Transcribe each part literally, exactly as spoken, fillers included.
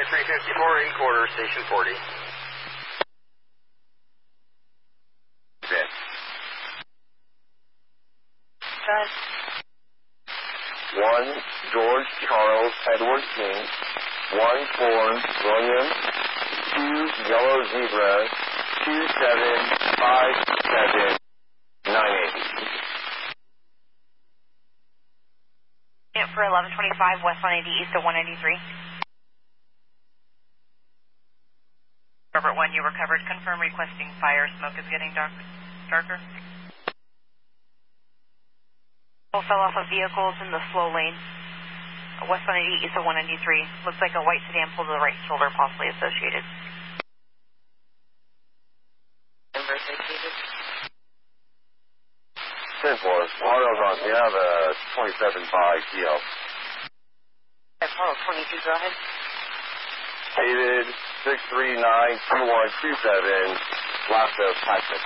three fifty-four, in quarter, station forty. Vin. Good. One, George Charles Edward King. One, Four, William. Two, Yellow Zebra. Two, seven, five, seven, nine, eight. For eleven twenty-five, west one eighty, east of one ninety-three. Robert one, you recovered. Confirm requesting fire. Smoke is getting dark, darker. Fell off of vehicles in the slow lane. West one eighty, east of one ninety-three. Looks like a white sedan pulled to the right shoulder, possibly associated. ten four, Autos on, you have a twenty-seven by T L. Apollo twenty-two, go ahead. David six three nine two one two seven, last of Paxton.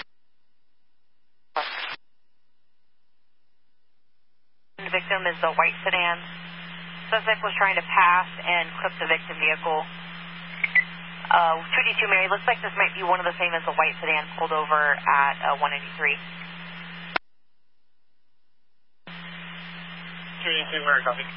The victim is the white sedan. Suspect was trying to pass and clip the victim vehicle. Uh, two D two Mary, looks like this might be one of the same as the white sedan pulled over at uh, one eighty-three. two D two Mary, copy.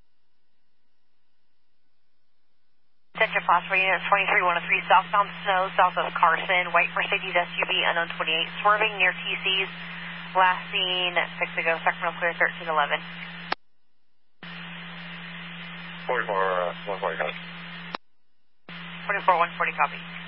Attention phosphor unit twenty-three one oh three, southbound Snow, south of Carson, white Mercedes S U V, unknown twenty-eight, swerving near T C's, last seen six ago, Sacramento Clear thirteen eleven. forty-four, uh, one forty, copy. forty-four one forty, copy.